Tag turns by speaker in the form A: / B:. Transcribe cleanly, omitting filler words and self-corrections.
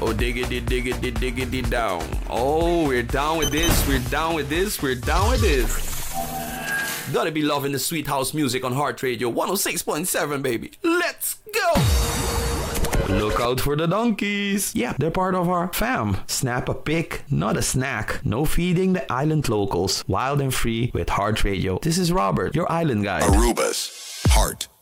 A: Oh, diggity down. Oh, we're down with this. We're down with this. We're down with this. Gotta be loving the sweet house music on Heart Radio 106.7, baby. Let's go. Look out for the donkeys. Yeah, they're part of our fam. Snap a pic, not a snack. No feeding the island locals. Wild and free with Heart Radio. This is Robert, your island guide.
B: Aruba's Heart